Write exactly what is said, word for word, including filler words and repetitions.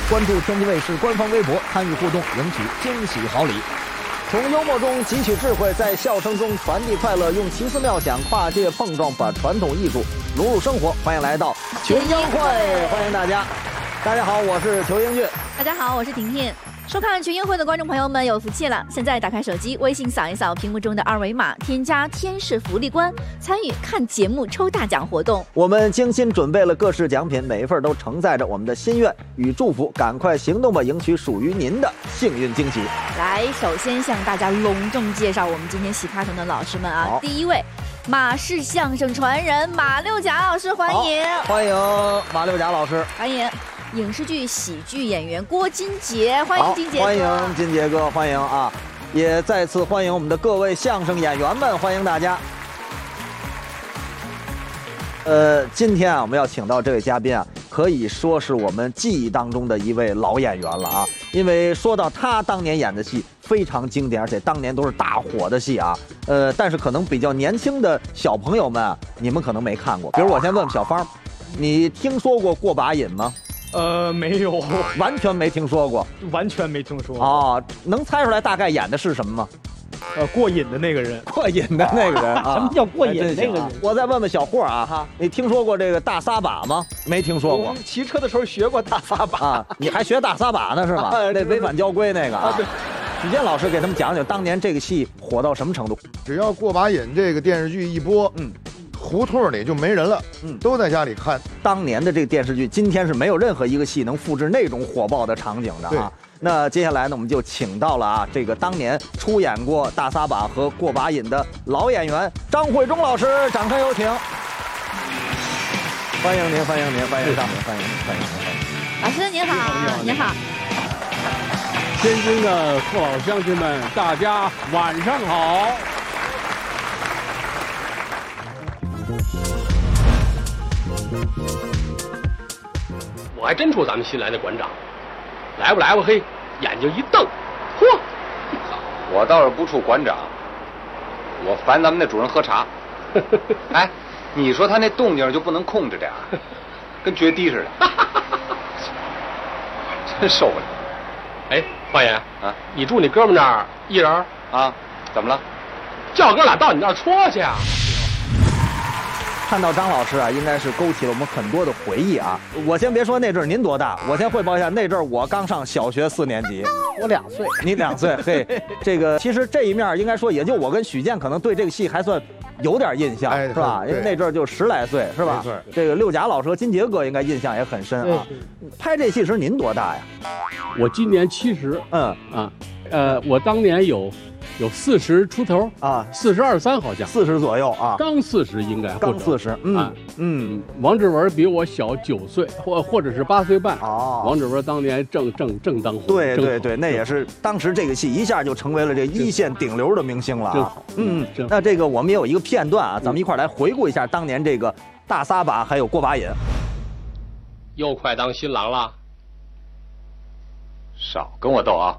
关注天津卫视官方微博，参与互动，赢取惊喜好礼。从幽默中汲取智慧，在笑声中传递快乐，用奇思妙想跨界碰撞，把传统艺术融入生活。欢迎来到群英会，欢迎大家。大家好，我是裘英俊。 大家好，我是婷婷。收看群英会的观众朋友们有福气了，现在打开手机微信扫一扫屏幕中的二维码，添加天使福利官，参与看节目抽大奖活动。 我们精心准备了各式奖品，每一份都承载着我们的心愿与祝福，赶快行动吧，赢取属于您的幸运惊喜。 来，首先向大家隆重介绍我们今天喜开头的老师们啊。第一位，马氏相声传人马六甲老师，欢迎， 欢迎马六甲老师， 欢迎。影视剧喜剧演员郭金杰，欢迎金杰哥， 欢迎金杰哥，欢迎啊！也再次欢迎我们的各位相声演员们，欢迎大家。呃，今天啊，我们要请到这位嘉宾啊，可以说是我们记忆当中的一位老演员了啊。因为说到他当年演的戏非常经典，而且当年都是大火的戏啊。呃，但是可能比较年轻的小朋友们啊，你们可能没看过。比如我先问问小芳，你听说过过把瘾吗？ 呃，没有， 完全没听说过， 完全没听说过。 哦，能猜出来大概演的是什么吗？ 呃，过瘾的那个人， 过瘾的那个人啊。 什么叫过瘾的那个人？ 我再问问小霍啊，哈，你听说过这个大撒把吗？没听说过。 骑车的时候学过大撒把啊，你还学大撒把呢是吗？那违反交规那个啊。对。许健老师给他们讲讲当年这个戏火到什么程度？ 只要过把瘾这个电视剧一播，嗯。胡同里就没人了，嗯，都在家里看。 当年的这个电视剧，今天是没有任何一个戏能复制那种火爆的场景的啊。那接下来呢，我们就请到了啊，这个当年出演过《大撒把》和《过把瘾》的老演员张慧忠老师，掌声有请。欢迎您，欢迎您，欢迎上，欢迎您，欢迎您，欢迎。 老师您好，您好。 天津的父老乡亲们，大家晚上好。 我还真出咱们新来的馆长，来不来吧？嘿，眼睛一瞪，嚯！ 我倒是不出馆长，我烦咱们那主任喝茶。哎，你说他那动静就不能控制点儿，跟决堤似的，真受不了。 哎，花爷啊， 你住你哥们那儿一人啊？怎么了？ 叫哥俩到你那儿搓去啊！ 看到张老师啊，应该是勾起了我们很多的回忆啊。我先别说那阵儿您多大，我先汇报一下，那阵儿我刚上小学四年级， 我两岁， 你两岁。嘿，这个其实这一面应该说，也就我跟许健可能对这个戏还算有点印象， 哎、 是吧？因为那阵儿就十来岁，是吧？这个六甲老师和金杰哥应该印象也很深啊。拍这戏时您多大呀？ 我今年七十。 嗯啊，呃，我当年有。有四十出头啊， 四十二三好像， 四十左右啊， 刚四十应该， 刚四十，嗯、啊、 嗯，王志文比我小九岁，或或者是八岁半。哦，王志文当年正正正当红， 对对对，那也是当时这个戏一下就成为了这一线顶流的明星了、啊。 真好， 嗯，那这个我们也有一个片段啊，咱们一块来回顾一下当年这个大撒把还有过把瘾。 又快当新郎了， 少跟我斗啊！